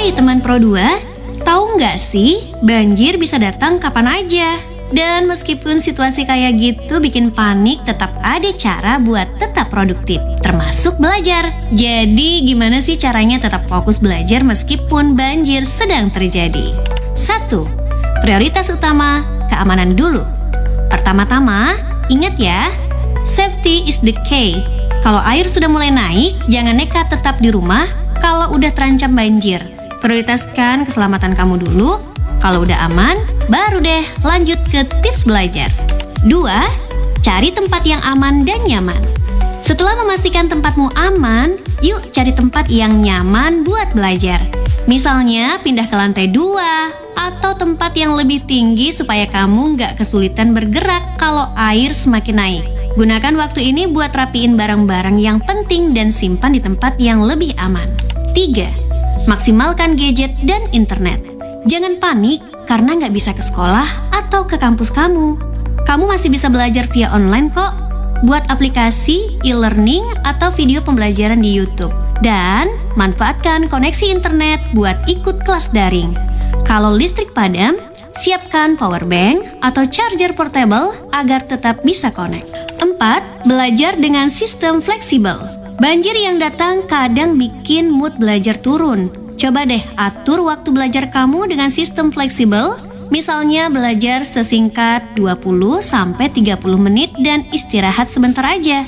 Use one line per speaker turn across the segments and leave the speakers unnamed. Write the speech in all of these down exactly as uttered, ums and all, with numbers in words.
Hai teman Pro dua, tahu nggak sih banjir bisa datang kapan aja? Dan meskipun situasi kayak gitu bikin panik, tetap ada cara buat tetap produktif, termasuk belajar. Jadi gimana sih caranya tetap fokus belajar meskipun banjir sedang terjadi? Satu. Prioritas utama, keamanan dulu. Pertama-tama, ingat ya, safety is the key. Kalau air sudah mulai naik, jangan nekat tetap di rumah kalau udah terancam banjir. Prioritaskan keselamatan kamu dulu. Kalau udah aman, baru deh lanjut ke tips belajar. Dua, cari tempat yang aman dan nyaman. Setelah memastikan tempatmu aman, yuk cari tempat yang nyaman buat belajar. Misalnya pindah ke lantai dua, atau tempat yang lebih tinggi supaya kamu nggak kesulitan bergerak kalau air semakin naik. Gunakan waktu ini buat rapiin barang-barang yang penting dan simpan di tempat yang lebih aman. Tiga, maksimalkan gadget dan internet. Jangan panik karena nggak bisa ke sekolah atau ke kampus kamu. Kamu masih bisa belajar via online kok. Buat aplikasi, e-learning, atau video pembelajaran di YouTube. Dan manfaatkan koneksi internet buat ikut kelas daring. Kalau listrik padam, siapkan power bank atau charger portable agar tetap bisa connect. Empat, belajar dengan sistem fleksibel. Banjir yang datang kadang bikin mood belajar turun. Coba deh atur waktu belajar kamu dengan sistem fleksibel, misalnya belajar sesingkat dua puluh sampai tiga puluh menit dan istirahat sebentar aja.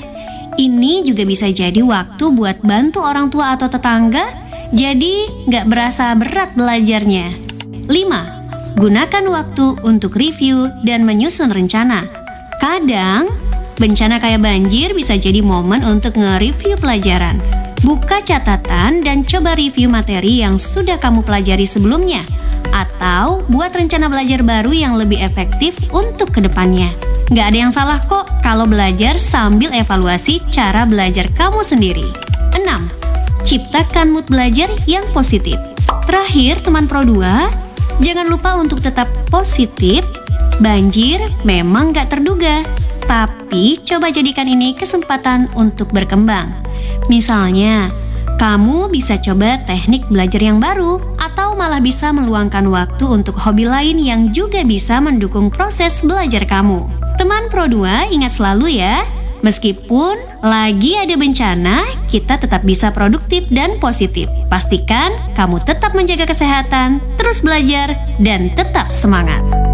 Ini juga bisa jadi waktu buat bantu orang tua atau tetangga, jadi nggak berasa berat belajarnya. Lima, gunakan waktu untuk review dan menyusun rencana. Kadang, bencana kayak banjir bisa jadi momen untuk nge-review pelajaran. Buka catatan dan coba review materi yang sudah kamu pelajari sebelumnya. Atau buat rencana belajar baru yang lebih efektif untuk kedepannya. Nggak ada yang salah kok kalau belajar sambil evaluasi cara belajar kamu sendiri. Enam, ciptakan mood belajar yang positif. Terakhir, teman Pro dua, jangan lupa untuk tetap positif. Banjir memang nggak terduga, tapi coba jadikan ini kesempatan untuk berkembang. Misalnya, kamu bisa coba teknik belajar yang baru atau malah bisa meluangkan waktu untuk hobi lain yang juga bisa mendukung proses belajar kamu. Teman Pro dua, ingat selalu ya, meskipun lagi ada bencana, kita tetap bisa produktif dan positif. Pastikan kamu tetap menjaga kesehatan, terus belajar, dan tetap semangat.